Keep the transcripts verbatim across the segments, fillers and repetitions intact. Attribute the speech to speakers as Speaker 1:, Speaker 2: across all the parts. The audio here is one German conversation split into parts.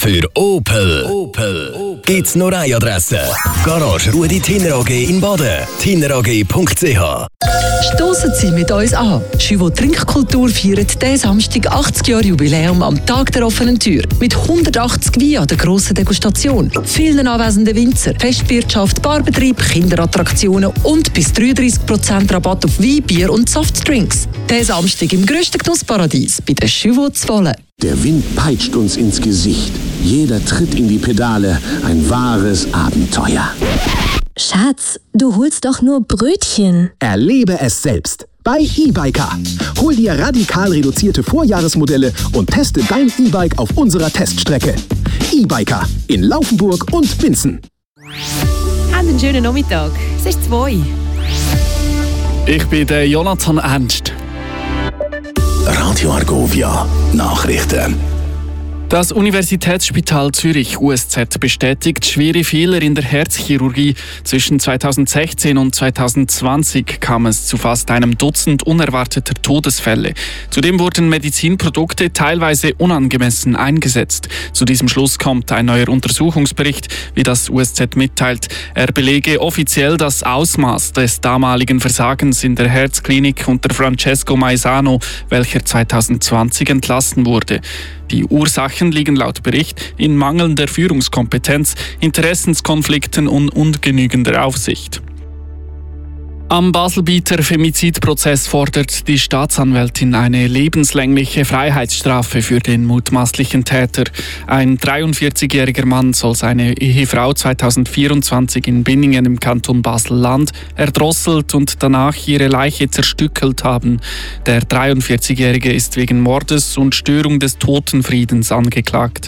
Speaker 1: für Opel. Opel. Gibt's noch eine Adresse? Garage Rudi Tinner A G in Baden. tinner a g punkt c h.
Speaker 2: Stossen Sie mit uns an. Chivot Trinkkultur feiert diesen Samstag achtzig Jahre Jubiläum am Tag der offenen Tür. Mit hundertachtzig Wein an der grossen Degustation, vielen anwesenden Winzer, Festwirtschaft, Barbetrieb, Kinderattraktionen und bis dreiunddreissig Prozent Rabatt auf Wein, Bier und Softdrinks. Diesen Samstag im grössten Genussparadies bei den Chivot Zwolle.
Speaker 3: Der Wind peitscht uns ins Gesicht. Jeder Tritt in die Pedale, ein wahres Abenteuer.
Speaker 4: Schatz, du holst doch nur Brötchen.
Speaker 5: Erlebe es selbst bei eBiker. Hol dir radikal reduzierte Vorjahresmodelle und teste dein E-Bike auf unserer Teststrecke. eBiker in Laufenburg und Winsen.
Speaker 6: Habt einen schönen Nachmittag. Es ist zwei.
Speaker 7: Ich bin der Jonathan Ernst.
Speaker 1: Radio Argovia Nachrichten.
Speaker 7: Das Universitätsspital Zürich U S Z bestätigt schwere Fehler in der Herzchirurgie. Zwischen zweitausendsechzehn und zweitausendzwanzig kam es zu fast einem Dutzend unerwarteter Todesfälle. Zudem wurden Medizinprodukte teilweise unangemessen eingesetzt. Zu diesem Schluss kommt ein neuer Untersuchungsbericht, wie das U S Z mitteilt. Er belege offiziell das Ausmaß des damaligen Versagens in der Herzklinik unter Francesco Maisano, welcher zweitausendzwanzig entlassen wurde. Die Ursachen liegen laut Bericht in mangelnder Führungskompetenz, Interessenskonflikten und ungenügender Aufsicht. Am Baselbieter Femizidprozess fordert die Staatsanwältin eine lebenslängliche Freiheitsstrafe für den mutmaßlichen Täter. Ein dreiundvierzigjähriger Mann soll seine Ehefrau zweitausendvierundzwanzig in Binningen im Kanton Basel-Land erdrosselt und danach ihre Leiche zerstückelt haben. Der dreiundvierzigjährige ist wegen Mordes und Störung des Totenfriedens angeklagt.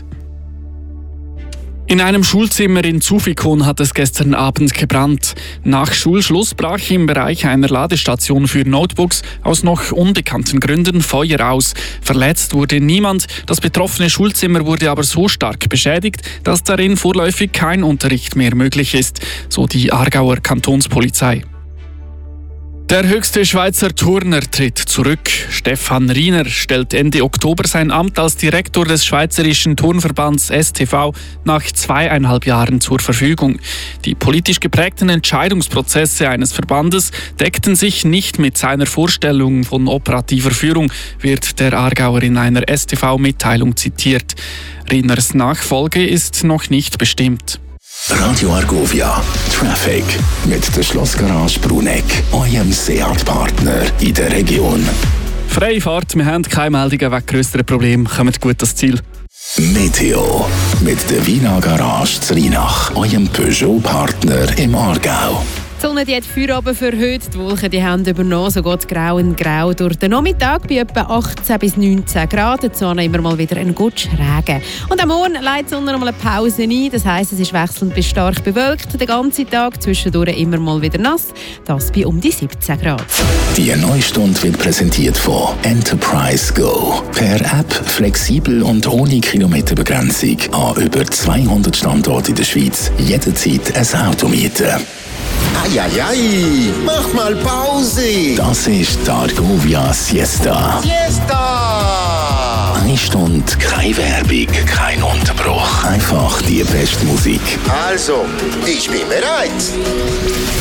Speaker 7: In einem Schulzimmer in Zufikon hat es gestern Abend gebrannt. Nach Schulschluss brach im Bereich einer Ladestation für Notebooks aus noch unbekannten Gründen Feuer aus. Verletzt wurde niemand, das betroffene Schulzimmer wurde aber so stark beschädigt, dass darin vorläufig kein Unterricht mehr möglich ist, so die Aargauer Kantonspolizei. Der höchste Schweizer Turner tritt zurück. Stefan Riener stellt Ende Oktober sein Amt als Direktor des Schweizerischen Turnverbands S T V nach zweieinhalb Jahren zur Verfügung. Die politisch geprägten Entscheidungsprozesse eines Verbandes deckten sich nicht mit seiner Vorstellung von operativer Führung, wird der Aargauer in einer S T V-Mitteilung zitiert. Rieners Nachfolge ist noch nicht bestimmt.
Speaker 1: Radio Argovia Traffic mit der Schlossgarage Bruneck, eurem Seat-Partner in der Region.
Speaker 7: Freie Fahrt, wir haben keine Meldungen wegen grösseren Problemen, kommen gut ans Ziel.
Speaker 1: Meteo mit der Wiener Garage Zrinach, eurem Peugeot-Partner im Aargau.
Speaker 6: Die Sonne die hat Feierabend für heute. Die Wolken die haben übernommen, so geht es grau in grau durch den Nachmittag bei etwa achtzehn bis neunzehn Grad. Dazu immer mal wieder ein Gutsch Regen. Und am Morgen leitet die Sonne noch mal eine Pause ein. Das heisst, es ist wechselnd bis stark bewölkt. Den ganzen Tag zwischendurch immer mal wieder nass. Das bei um die siebzehn Grad.
Speaker 1: Die neue Stunde wird präsentiert von Enterprise Go. Per App flexibel und ohne Kilometerbegrenzung an über zweihundert Standorten in der Schweiz. Jederzeit ein Auto mieten.
Speaker 8: Eieiei, mach mal Pause!
Speaker 1: Das ist die Argovia Siesta.
Speaker 8: Siesta!
Speaker 1: Eine Stunde, keine Werbung, kein Unterbruch. Einfach die beste Musik.
Speaker 8: Also, ich bin bereit.